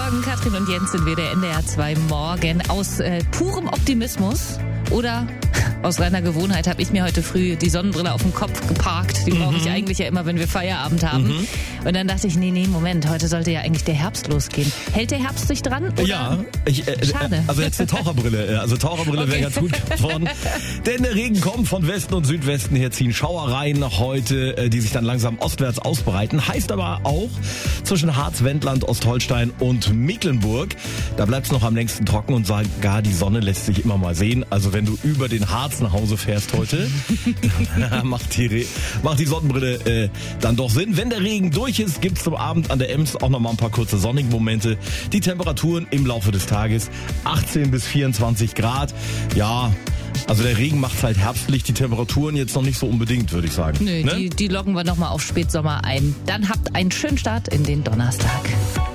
Morgen, Katrin und Jens sind wir, der NDR 2 Morgen. Aus purem Optimismus oder aus reiner Gewohnheit habe ich mir heute früh die Sonnenbrille auf den Kopf geparkt. Die brauche ich eigentlich ja immer, wenn wir Feierabend haben. Und dann dachte ich, nee, Moment, heute sollte ja eigentlich der Herbst losgehen. Hält der Herbst sich dran? Oder? Ja, Schade. Also jetzt eine Taucherbrille. Also Taucherbrille Okay. wäre ganz gut geworden. Denn der Regen kommt von Westen und Südwesten her, ziehen Schauereien noch heute, die sich dann langsam ostwärts ausbreiten. Heißt aber auch zwischen Harz, Wendland, Ostholstein und Mecklenburg. Da bleibt es noch am längsten trocken und sogar die Sonne lässt sich immer mal sehen. Also wenn du über den Harz nach Hause fährst heute, macht die Sonnenbrille dann doch Sinn. Wenn der Regen durch ist, gibt's zum Abend an der Ems auch noch mal ein paar kurze sonnige Momente. Die Temperaturen im Laufe des Tages 18 bis 24 Grad. Ja, also der Regen macht's halt herbstlich, die Temperaturen jetzt noch nicht so unbedingt, würde ich sagen. Nö, Ne? die loggen wir nochmal auf Spätsommer ein. Dann habt einen schönen Start in den Donnerstag.